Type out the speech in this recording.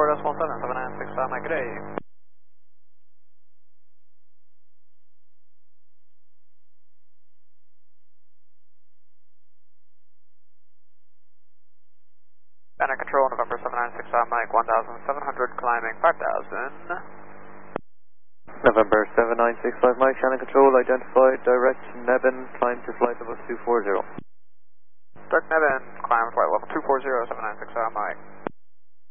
4.17, Mike, good day. Banner control, November 796, Mike, 1,700, climbing 5,000. November 7965 Mike, Shannon Control, identified, direct Nebin, climb to flight level 240. Direct Nevin, climb flight level 240, 796, Mike.